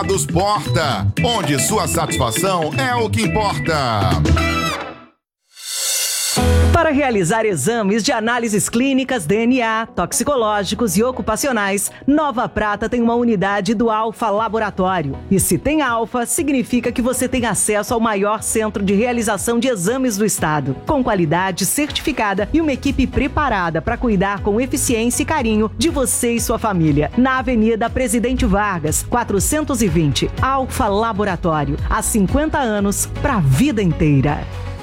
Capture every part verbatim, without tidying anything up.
Dos Porta, onde sua satisfação é o que importa. Para realizar exames de análises clínicas, D N A, toxicológicos e ocupacionais, Nova Prata tem uma unidade do Alfa Laboratório. E se tem Alfa, significa que você tem acesso ao maior centro de realização de exames do estado, com qualidade certificada e uma equipe preparada para cuidar com eficiência e carinho de você e sua família. Na Avenida Presidente Vargas, quatrocentos e vinte, Alfa Laboratório. Há cinquenta anos, para a vida inteira.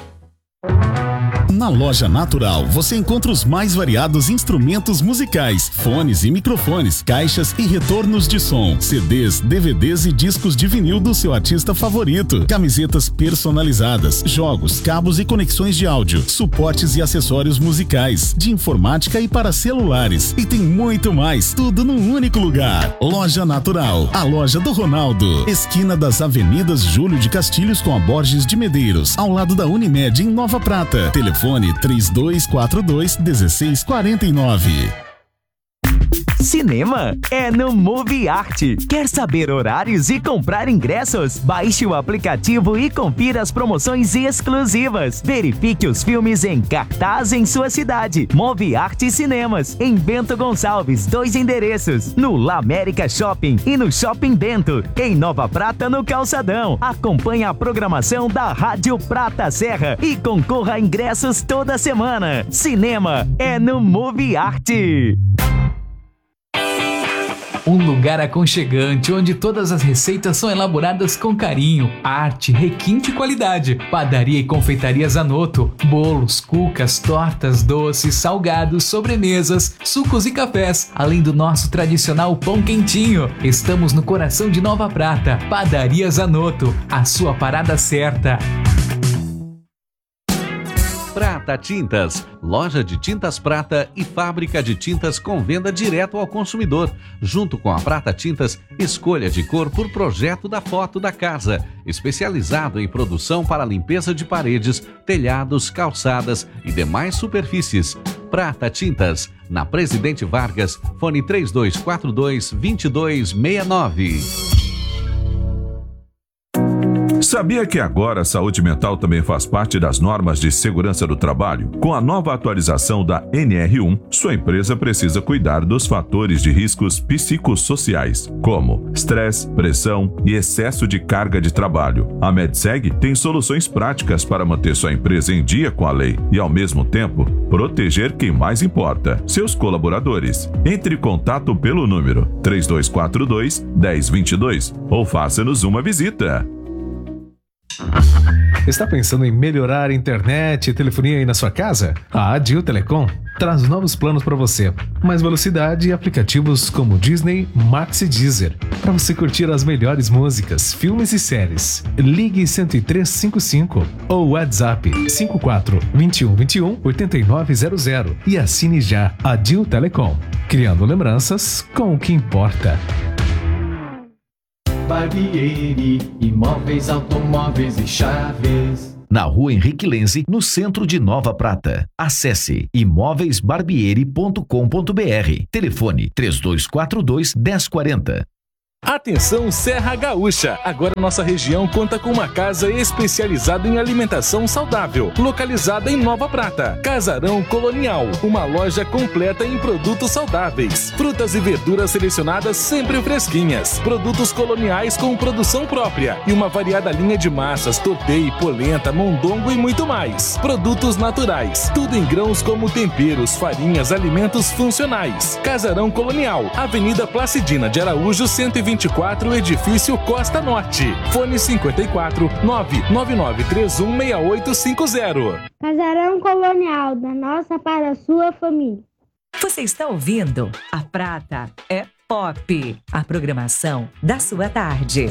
Na Loja Natural, você encontra os mais variados instrumentos musicais, fones e microfones, caixas e retornos de som, C Ds, D V Ds e discos de vinil do seu artista favorito, camisetas personalizadas, jogos, cabos e conexões de áudio, suportes e acessórios musicais, de informática e para celulares. E tem muito mais, tudo num único lugar. Loja Natural, a loja do Ronaldo, esquina das Avenidas Júlio de Castilhos com a Borges de Medeiros, ao lado da Unimed em Nova Prata. Telefone três dois quatro dois, um seis quatro nove. Cinema é no Movie Art. Quer saber horários e comprar ingressos? Baixe o aplicativo e confira as promoções exclusivas. Verifique os filmes em cartaz em sua cidade. Movie Art Cinemas, em Bento Gonçalves, dois endereços, no La América Shopping e no Shopping Bento, em Nova Prata, no Calçadão. Acompanhe a programação da Rádio Prata Serra e concorra a ingressos toda semana. Cinema é no Movie Art. Um lugar aconchegante onde todas as receitas são elaboradas com carinho, arte, requinte e qualidade. Padaria e confeitaria Zanotto, bolos, cucas, tortas, doces, salgados, sobremesas, sucos e cafés, além do nosso tradicional pão quentinho. Estamos no coração de Nova Prata. Padaria Zanotto, a sua parada certa. Prata Tintas, loja de tintas prata e fábrica de tintas com venda direto ao consumidor. Junto com a Prata Tintas, escolha de cor por projeto da foto da casa. Especializado em produção para limpeza de paredes, telhados, calçadas e demais superfícies. Prata Tintas, na Presidente Vargas, fone três dois quatro dois, dois dois seis nove. Sabia que agora a saúde mental também faz parte das normas de segurança do trabalho? Com a nova atualização da N R um, sua empresa precisa cuidar dos fatores de riscos psicossociais, como estresse, pressão e excesso de carga de trabalho. A MedSeg tem soluções práticas para manter sua empresa em dia com a lei e, ao mesmo tempo, proteger quem mais importa, seus colaboradores. Entre em contato pelo número três dois quatro dois, um zero dois dois ou faça-nos uma visita. Está pensando em melhorar a internet e telefonia aí na sua casa? A Adil Telecom traz novos planos para você. Mais velocidade e aplicativos como Disney, Max e Deezer, para você curtir as melhores músicas, filmes e séries. Ligue um três cinco cinco ou WhatsApp cinco quatro, dois um dois um, oito nove zero zero e assine já Adil Telecom, criando lembranças com o que importa. Barbieri, imóveis, automóveis e chaves. Na Rua Henrique Lenze, no centro de Nova Prata. Acesse imóveis barbieri ponto com ponto br. Telefone três dois quatro dois, um zero quatro zero. Atenção Serra Gaúcha! Agora nossa região conta com uma casa especializada em alimentação saudável, localizada em Nova Prata. Casarão Colonial, uma loja completa em produtos saudáveis, frutas e verduras selecionadas sempre fresquinhas, produtos coloniais com produção própria e uma variada linha de massas, tortei, polenta, mondongo e muito mais. Produtos naturais, tudo em grãos como temperos, farinhas, alimentos funcionais. Casarão Colonial, Avenida Placidina de Araújo, cento e vinte e quatro, edifício Costa Norte. Fone cinquenta e quatro, nove nove nove três um seis oito cinco zero. Casarão Colonial, da nossa para a sua família. Você está ouvindo A Prata é Pop, a programação da sua tarde.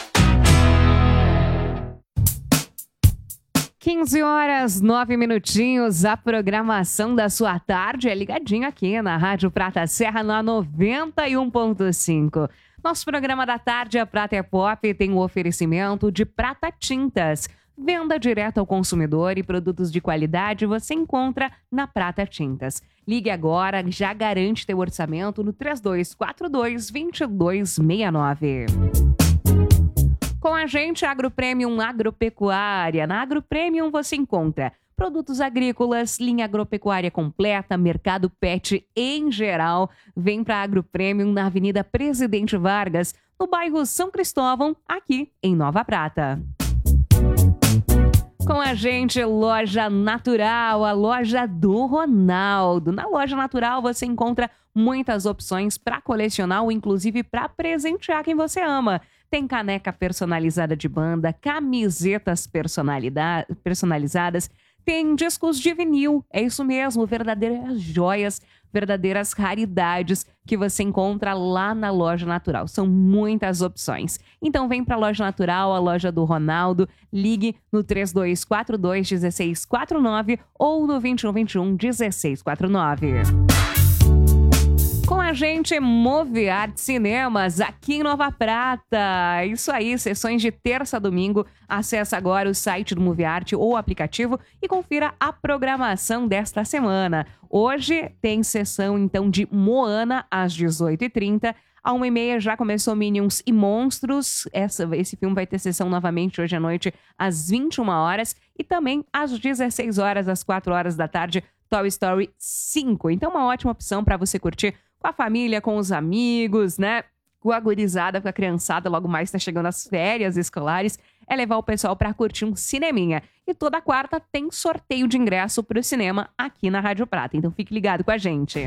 quinze horas, nove minutinhos, a programação da sua tarde é ligadinho aqui na Rádio Prata Serra, na noventa e um ponto cinco. Nosso programa da tarde, A Prata é Pop, tem o oferecimento de Prata Tintas. Venda direto ao consumidor e produtos de qualidade você encontra na Prata Tintas. Ligue agora, já garante teu orçamento no três dois quatro dois, dois dois seis nove. Com a gente, Agro Premium Agropecuária. Na Agro Premium você encontra produtos agrícolas, linha agropecuária completa, mercado pet em geral. Vem para Agro Premium na Avenida Presidente Vargas, no bairro São Cristóvão, aqui em Nova Prata. Com a gente, Loja Natural, a loja do Ronaldo. Na Loja Natural você encontra muitas opções para colecionar ou inclusive para presentear quem você ama. Tem caneca personalizada de banda, camisetas personalizadas, tem discos de vinil, é isso mesmo, verdadeiras joias, verdadeiras raridades que você encontra lá na Loja Natural. São muitas opções. Então vem para a Loja Natural, a loja do Ronaldo, ligue no três dois quatro dois, um seis quatro nove ou no vinte e um, vinte e um, dezesseis quarenta e nove. Com a gente, Moviart Cinemas, aqui em Nova Prata. Isso aí, sessões de terça a domingo. Acesse agora o site do Moviart ou o aplicativo e confira a programação desta semana. Hoje tem sessão, então, de Moana às dezoito e trinta. À uma e meia já começou Minions e Monstros. Essa, esse filme vai ter sessão novamente hoje à noite às vinte e uma horas. E também às dezesseis horas, às quatro horas da tarde, Toy Story cinco. Então, uma ótima opção para você curtir com a família, com os amigos, né? Com a gurizada, com a criançada, logo mais tá chegando as férias escolares, é levar o pessoal para curtir um cineminha. E toda quarta tem sorteio de ingresso pro cinema aqui na Rádio Prata. Então fique ligado com a gente.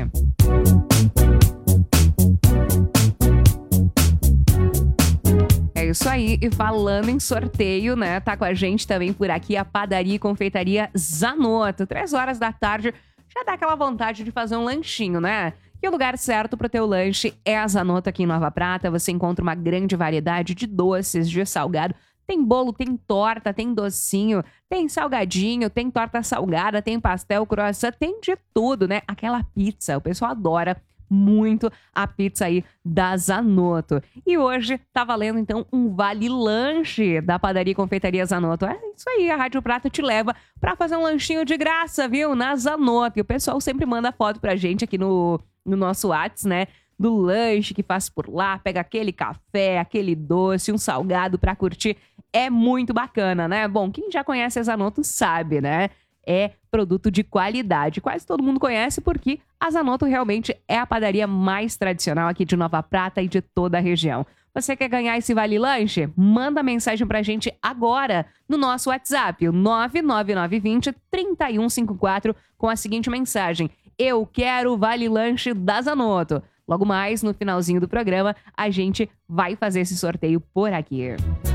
É isso aí, e falando em sorteio, né? Tá com a gente também por aqui a Padaria e Confeitaria Zanotto. Três horas da tarde, já dá aquela vontade de fazer um lanchinho, né? E o lugar certo para o teu lanche é a Zanotto aqui em Nova Prata. Você encontra uma grande variedade de doces, de salgado. Tem bolo, tem torta, tem docinho, tem salgadinho, tem torta salgada, tem pastel, croissant, tem de tudo, né? Aquela pizza, o pessoal adora muito a pizza aí da Zanotto. E hoje tá valendo, então, um vale-lanche da Padaria e Confeitaria Zanotto. É isso aí, a Rádio Prata te leva pra fazer um lanchinho de graça, viu? Na Zanotto. E o pessoal sempre manda foto pra gente aqui no, no nosso WhatsApp, né? Do lanche que faz por lá, pega aquele café, aquele doce, um salgado pra curtir. É muito bacana, né? Bom, quem já conhece a Zanotto sabe, né? É produto de qualidade. Quase todo mundo conhece porque a Zanotto realmente é a padaria mais tradicional aqui de Nova Prata e de toda a região. Você quer ganhar esse vale-lanche? Manda mensagem pra gente agora no nosso WhatsApp, o nove nove nove dois zero, três um cinco quatro, com a seguinte mensagem: eu quero o vale-lanche da Zanotto. Logo mais, no finalzinho do programa, a gente vai fazer esse sorteio por aqui.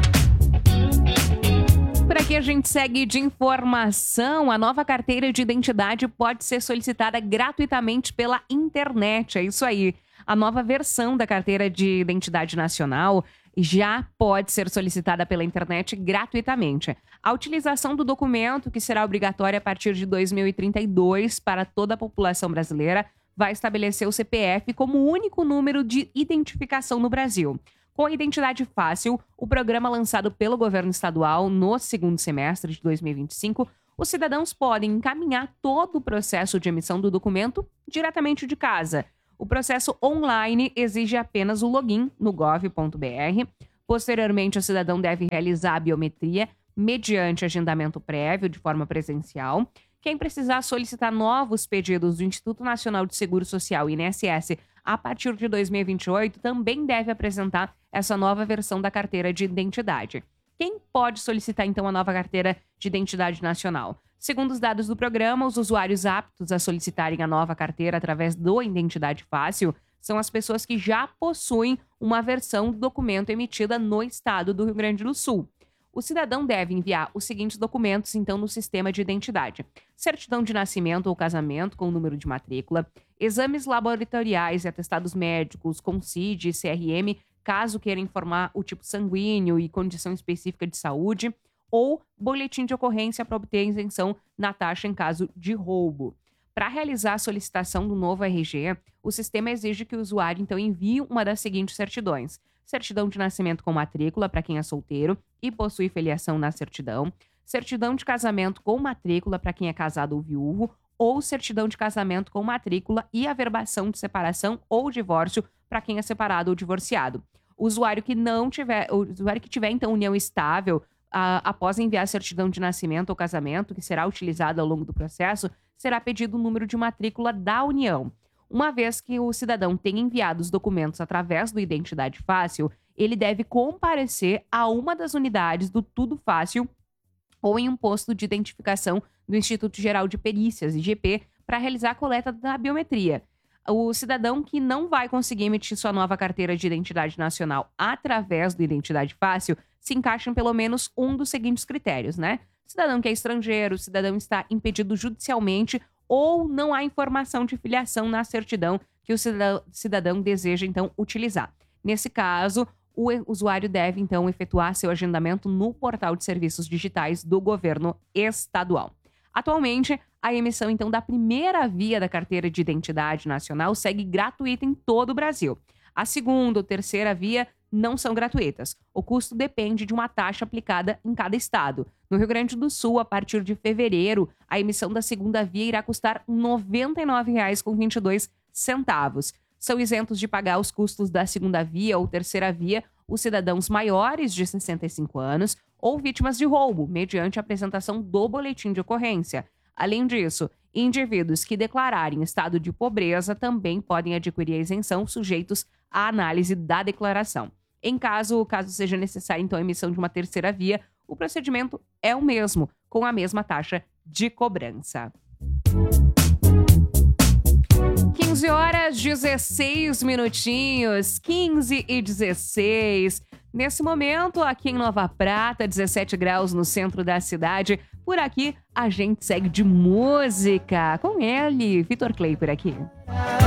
Por aqui a gente segue de informação. A nova carteira de identidade pode ser solicitada gratuitamente pela internet. É isso aí. A nova versão da carteira de identidade nacional já pode ser solicitada pela internet gratuitamente. A utilização do documento, que será obrigatória a partir de dois mil e trinta e dois para toda a população brasileira, vai estabelecer o C P F como o único número de identificação no Brasil. Com a Identidade Fácil, o programa lançado pelo governo estadual no segundo semestre de dois mil e vinte e cinco, os cidadãos podem encaminhar todo o processo de emissão do documento diretamente de casa. O processo online exige apenas o login no gov ponto br. Posteriormente, o cidadão deve realizar a biometria mediante agendamento prévio de forma presencial. Quem precisar solicitar novos pedidos do Instituto Nacional de Seguro Social, I N S S, a partir de dois mil e vinte e oito, também deve apresentar essa nova versão da carteira de identidade. Quem pode solicitar, então, a nova carteira de identidade nacional? Segundo os dados do programa, os usuários aptos a solicitarem a nova carteira através do Identidade Fácil são as pessoas que já possuem uma versão do documento emitida no estado do Rio Grande do Sul. O cidadão deve enviar os seguintes documentos, então, no sistema de identidade: certidão de nascimento ou casamento com número de matrícula, exames laboratoriais e atestados médicos com C I D e C R M, caso queira informar o tipo sanguíneo e condição específica de saúde, ou boletim de ocorrência para obter isenção na taxa em caso de roubo. Para realizar a solicitação do novo R G, o sistema exige que o usuário, então, envie uma das seguintes certidões: certidão de nascimento com matrícula para quem é solteiro e possui filiação na certidão, certidão de casamento com matrícula para quem é casado ou viúvo, ou certidão de casamento com matrícula e averbação de separação ou divórcio para quem é separado ou divorciado. O usuário que não tiver, o usuário que tiver, então, união estável, a, após enviar a certidão de nascimento ou casamento, que será utilizada ao longo do processo, será pedido o número de matrícula da união. Uma vez que o cidadão tenha enviado os documentos através do Identidade Fácil, ele deve comparecer a uma das unidades do Tudo Fácil ou em um posto de identificação do Instituto Geral de Perícias, I G P, para realizar a coleta da biometria. O cidadão que não vai conseguir emitir sua nova carteira de identidade nacional através do Identidade Fácil se encaixa em pelo menos um dos seguintes critérios, né? Cidadão que é estrangeiro, cidadão está impedido judicialmente ou não há informação de filiação na certidão que o cidadão deseja, então, utilizar. Nesse caso, o usuário deve, então, efetuar seu agendamento no portal de serviços digitais do governo estadual. Atualmente, a emissão, então, da primeira via da carteira de identidade nacional segue gratuita em todo o Brasil. A segunda ou terceira via não são gratuitas. O custo depende de uma taxa aplicada em cada estado. No Rio Grande do Sul, a partir de fevereiro, a emissão da segunda via irá custar noventa e nove reais e vinte e dois centavos. São isentos de pagar os custos da segunda via ou terceira via os cidadãos maiores de sessenta e cinco anos ou vítimas de roubo, mediante a apresentação do boletim de ocorrência. Além disso, indivíduos que declararem estado de pobreza também podem adquirir a isenção, sujeitos à análise da declaração. Em caso, caso seja necessária, então, a emissão de uma terceira via, o procedimento é o mesmo, com a mesma taxa de cobrança. quinze horas, dezesseis minutinhos, quinze e dezesseis. Nesse momento, aqui em Nova Prata, dezessete graus no centro da cidade. Por aqui, a gente segue de música com ele, Vitor Clay por aqui.